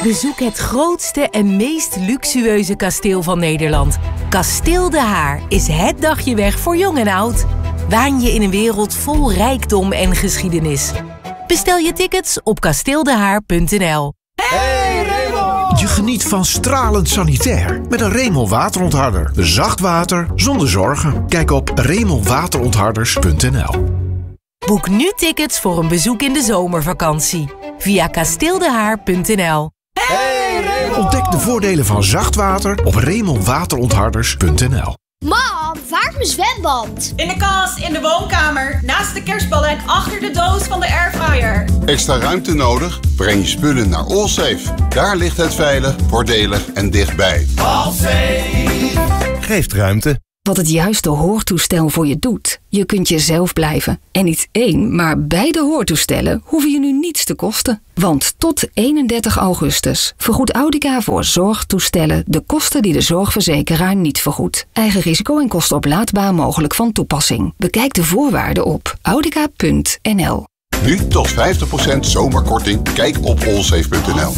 Bezoek het grootste en meest luxueuze kasteel van Nederland. Kasteel De Haar is het dagje weg voor jong en oud. Waan je in een wereld vol rijkdom en geschiedenis. Bestel je tickets op kasteeldehaar.nl. Hey Remel! Je geniet van stralend sanitair met een Remel waterontharder. Zacht water zonder zorgen. Kijk op remelwaterontharders.nl. Boek nu tickets voor een bezoek in de zomervakantie via kasteeldehaar.nl. Hey Remel! Ontdek de voordelen van zacht water op remelwaterontharders.nl. Mam, waar is mijn zwembad? In de kast, in de woonkamer, naast de kerstballen en achter de doos van de airfryer. Extra ruimte nodig? Breng je spullen naar Allsafe. Daar ligt het veilig, voordelig en dichtbij. Allsafe geeft ruimte. Wat het juiste hoortoestel voor je doet. Je kunt jezelf blijven. En niet één, maar beide hoortoestellen hoeven je nu niets te kosten. Want tot 31 augustus vergoedt Audica voor zorgtoestellen de kosten die de zorgverzekeraar niet vergoedt. Eigen risico en kosten oplaadbaar mogelijk van toepassing. Bekijk de voorwaarden op audica.nl. Nu tot 50% zomerkorting. Kijk op allsafe.nl.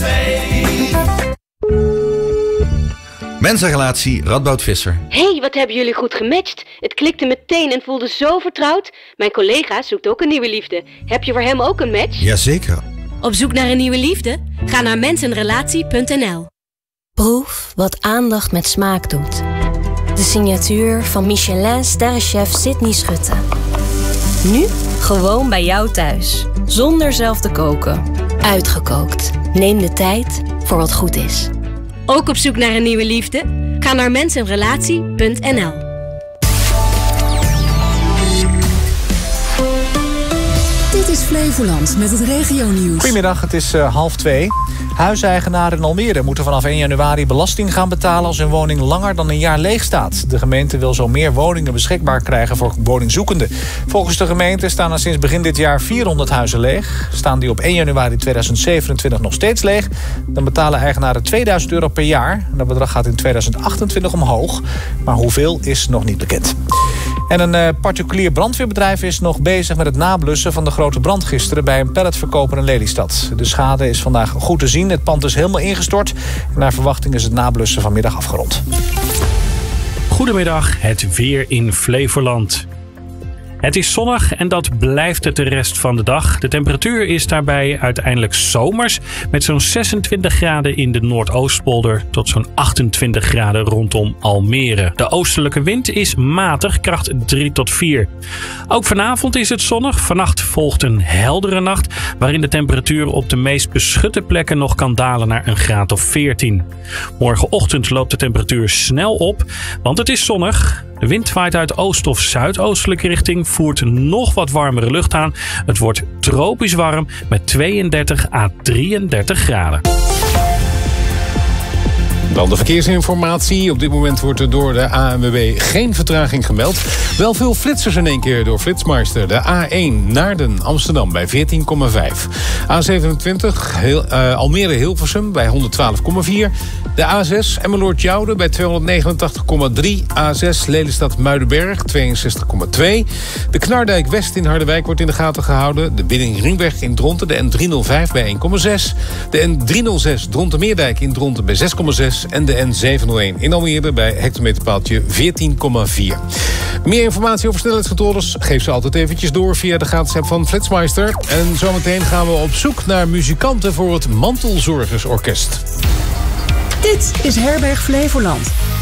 Mensenrelatie Radboud Visser. Hey, wat hebben jullie goed gematcht. Het klikte meteen en voelde zo vertrouwd. Mijn collega zoekt ook een nieuwe liefde. Heb je voor hem ook een match? Jazeker. Op zoek naar een nieuwe liefde? Ga naar mensenrelatie.nl. Proef wat aandacht met smaak doet. De signatuur van Michelin-sterrenchef Sydney Schutte. Nu gewoon bij jou thuis. Zonder zelf te koken. Uitgekookt. Neem de tijd voor wat goed is. Ook op zoek naar een nieuwe liefde? Ga naar mensenrelatie.nl. Dit is Flevoland met het regionieuws. Goedemiddag, het is 1:30. Huiseigenaren in Almere moeten vanaf 1 januari belasting gaan betalen als hun woning langer dan een jaar leeg staat. De gemeente wil zo meer woningen beschikbaar krijgen voor woningzoekenden. Volgens de gemeente staan er sinds begin dit jaar 400 huizen leeg. Staan die op 1 januari 2027 nog steeds leeg, dan betalen eigenaren €2000 per jaar. Dat bedrag gaat in 2028 omhoog, maar hoeveel is nog niet bekend. En een particulier brandweerbedrijf is nog bezig met het nablussen van de grote brand gisteren bij een palletverkoper in Lelystad. De schade is vandaag goed te zien. Het pand is helemaal ingestort. En naar verwachting is het nablussen vanmiddag afgerond. Goedemiddag, het weer in Flevoland. Het is zonnig en dat blijft het de rest van de dag. De temperatuur is daarbij uiteindelijk zomers met zo'n 26 graden in de Noordoostpolder tot zo'n 28 graden rondom Almere. De oostelijke wind is matig, kracht 3 tot 4. Ook vanavond is het zonnig. Vannacht volgt een heldere nacht waarin de temperatuur op de meest beschutte plekken nog kan dalen naar een graad of 14. Morgenochtend loopt de temperatuur snel op, want het is zonnig. De wind waait uit oost- of zuidoostelijke richting, voert nog wat warmere lucht aan. Het wordt tropisch warm met 32 à 33 graden. Dan de verkeersinformatie. Op dit moment wordt er door de ANWB geen vertraging gemeld. Wel veel flitsers in één keer door Flitsmeister. De A1 Naarden Amsterdam bij 14,5. A27 Almere-Hilversum bij 112,4. De A6 Emmeloord-Joude bij 289,3. A6 Lelystad-Muidenberg 62,2. De Knardijk West in Harderwijk wordt in de gaten gehouden. De Bidding-Ringweg in Dronten, de N305 bij 1,6. De N306 Dronten-Meerdijk in Dronten bij 6,6. En de N701 in Almere bij hectometerpaaltje 14,4. Meer informatie over snelheidscontroles geef ze altijd eventjes door via de gratis app van Flitsmeister. En zometeen gaan we op zoek naar muzikanten voor het Mantelzorgersorkest. Dit is Herberg Flevoland.